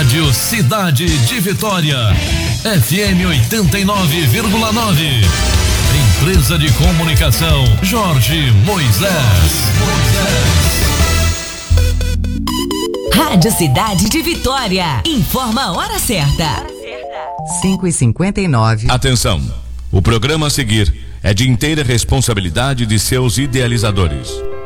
Rádio Cidade de Vitória, FM 89,9. Empresa de Comunicação Jorge Moisés. Rádio Cidade de Vitória. Informa a hora certa. 5h59. Atenção, o programa a seguir é de inteira responsabilidade de seus idealizadores.